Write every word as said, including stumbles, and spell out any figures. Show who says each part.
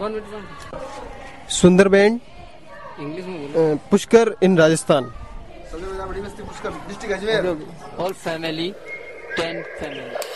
Speaker 1: One minute one
Speaker 2: सुंदरबैंड
Speaker 1: English में बोलो।
Speaker 2: पुष्कर इन राजस्थान।
Speaker 3: सबसे बड़ी बस्ती Pushkar, district Ajmer.
Speaker 1: All family ten family